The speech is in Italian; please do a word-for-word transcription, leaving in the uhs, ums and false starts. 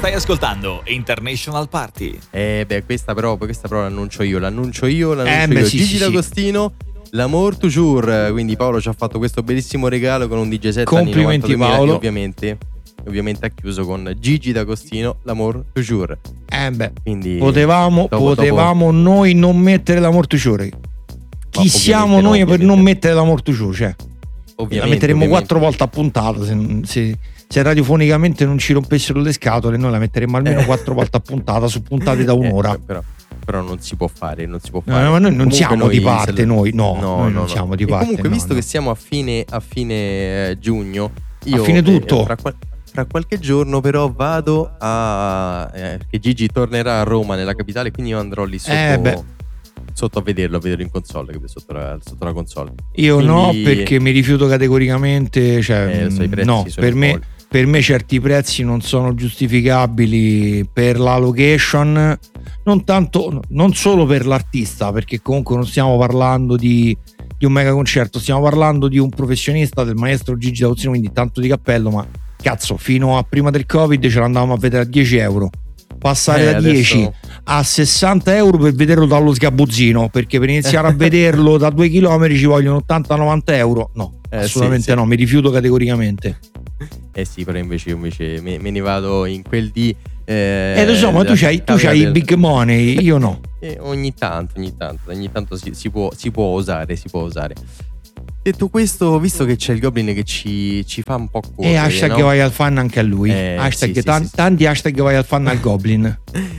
Stai ascoltando International Party. Eh beh, questa però, questa però l'annuncio io, l'annuncio io, l'annuncio Eh, beh, io. sì, Gigi sì, D'Agostino, L'amour toujours. Quindi Paolo ci ha fatto questo bellissimo regalo con un D J set Complimenti, anni novanta duemila, Paolo. e ovviamente, ovviamente ha chiuso con Gigi D'Agostino, L'amour toujours. Eh beh, Quindi potevamo, dopo- potevamo noi non mettere la mortucciore. Chi Ma siamo ovviamente noi no, per ovviamente. non mettere la mortucciore? Cioè, ovviamente, la metteremo ovviamente. quattro volte a puntata. Se, se, se radiofonicamente non ci rompessero le scatole, noi la metteremo almeno Eh. quattro volte a puntata su puntate da un'ora. Eh, però, però non si può fare, non si può No, fare. no, ma noi non Comunque siamo di se parte, lo- noi, no, noi non siamo di E parte, comunque, no, visto no. che siamo a fine, a fine eh, giugno, io A fine tutto? eh, fra, qual- fra qualche giorno però vado a eh, che Gigi tornerà a Roma, nella capitale, quindi io andrò lì sotto, Eh, beh. sotto a vederlo, a vederlo in console, capito? Sotto la, sotto la console. Io Quindi- no, perché mi rifiuto categoricamente. Cioè, Eh, lo so, i prezzi no, sono per me, folli. per me certi prezzi non sono giustificabili per la location, non tanto, non solo per l'artista, perché comunque non stiamo parlando di, di un mega concerto, stiamo parlando di un professionista, del maestro Gigi D'Agostino, quindi tanto di cappello, ma cazzo, fino a prima del Covid ce l'andavamo a vedere a dieci euro. Passare Eh, da adesso- dieci a sessanta euro per vederlo dallo sgabuzzino, perché per iniziare a vederlo da due chilometri ci vogliono ottanta novanta euro. No, Eh, assolutamente sì, sì. no, mi rifiuto categoricamente. Eh sì, però invece io invece me, me ne vado in quel di eh, Eh, lo so, ma tu della c'hai, tu capitale c'hai i del- big money, io no. Eh, ogni tanto, ogni tanto, ogni tanto si, si può, si può osare, si può osare. Detto questo, visto che c'è il Goblin che ci, ci fa un po' correre, E hashtag no? vai al fan anche a lui. Eh, Hashtag sì, sì, tan- sì, sì. Tanti hashtag vai al fan al Goblin.